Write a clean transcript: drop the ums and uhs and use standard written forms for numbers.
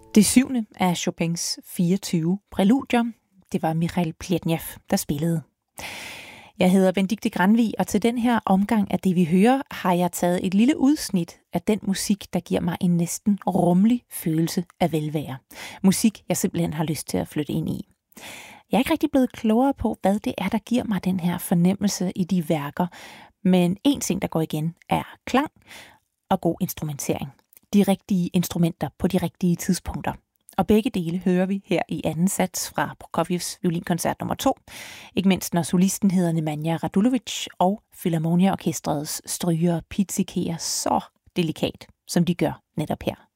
Det syvende af Chopins 24 præludier. Det var Mikhail Pletnev, der spillede. Jeg hedder Benedikte Granvig, og til den her omgang af det, vi hører, har jeg taget et lille udsnit af den musik, der giver mig en næsten rummelig følelse af velvære. Musik, jeg simpelthen har lyst til at flytte ind i. Jeg er ikke rigtig blevet klogere på, hvad det er, der giver mig den her fornemmelse i de værker, men en ting, der går igen, er klang og god instrumentering. De rigtige instrumenter på de rigtige tidspunkter. Og begge dele hører vi her i anden sats fra Prokofievs violinkoncert nummer 2. Ikke mindst når solisten hedder Nemanja Radulovic og Philharmonia Orkestrets strygere pizzikerer så delikat, som de gør netop her.